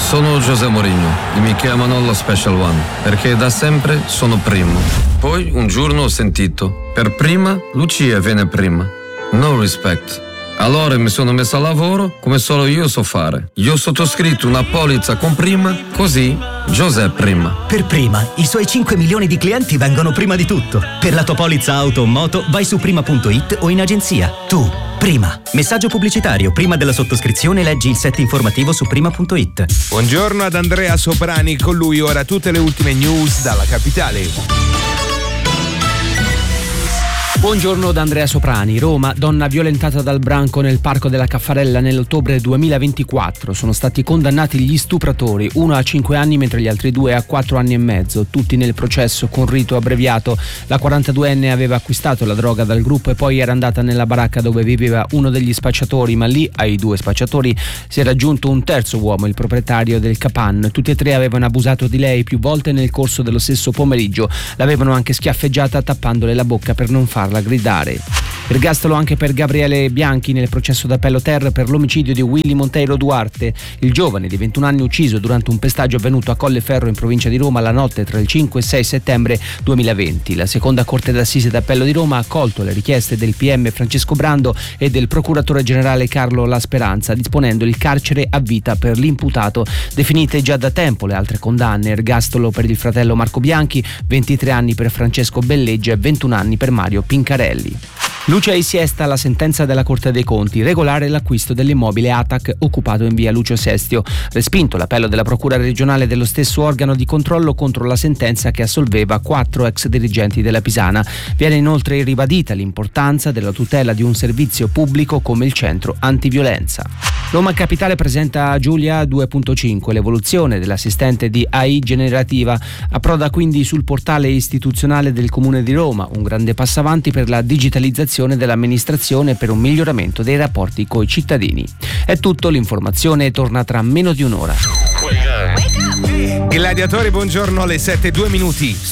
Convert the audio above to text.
Sono José Mourinho e mi chiamano lo Special One perché da sempre sono primo. Poi un giorno ho sentito, per prima Lucia viene prima. No respect. Allora mi sono messo a lavoro come solo io so fare. Io ho sottoscritto una polizza con prima, così José prima. Per prima, i suoi 5 milioni di clienti vengono prima di tutto. Per la tua polizza auto o moto vai su prima.it o in agenzia. Tu, prima. Messaggio pubblicitario. Prima della sottoscrizione leggi il set informativo su prima.it. Buongiorno ad Andrea Soprani, con lui ora tutte le ultime news dalla capitale. Buongiorno da Andrea Soprani. Roma, donna violentata dal branco nel parco della Caffarella nell'ottobre 2024. Sono stati condannati gli stupratori, uno a 5 anni mentre gli altri 2 a 4 anni e mezzo, tutti nel processo con rito abbreviato. La 42enne aveva acquistato la droga dal gruppo e poi era andata nella baracca dove viveva uno degli spacciatori, ma lì ai 2 spacciatori si era aggiunto un terzo uomo, il proprietario del Capan. Tutti e 3 avevano abusato di lei più volte nel corso dello stesso pomeriggio. L'avevano anche schiaffeggiata tappandole la bocca per non farla gridare. Ergastolo anche per Gabriele Bianchi nel processo d'appello Ter per l'omicidio di Willy Monteiro Duarte, il giovane di 21 anni ucciso durante un pestaggio avvenuto a Colleferro in provincia di Roma la notte tra il 5 e 6 settembre 2020. La seconda Corte d'Assise d'Appello di Roma ha accolto le richieste del PM Francesco Brando e del procuratore generale Carlo La Speranza, disponendo il carcere a vita per l'imputato. Definite già da tempo le altre condanne: ergastolo per il fratello Marco Bianchi, 23 anni per Francesco Belleggia e 21 anni per Mario Pincarelli. Luce e siesta la sentenza della Corte dei Conti, regolare l'acquisto dell'immobile Atac occupato in via Lucio Sestio. Respinto l'appello della Procura regionale dello stesso organo di controllo contro la sentenza che assolveva 4 ex dirigenti della Pisana. Viene inoltre ribadita l'importanza della tutela di un servizio pubblico come il centro antiviolenza. Roma Capitale presenta Giulia 2.5, l'evoluzione dell'assistente di AI generativa. Approda quindi sul portale istituzionale del Comune di Roma, un grande passo avanti per la digitalizzazione dell'amministrazione e per un miglioramento dei rapporti coi cittadini. È tutto, l'informazione torna tra meno di un'ora. Gladiatori, buongiorno alle 7:02.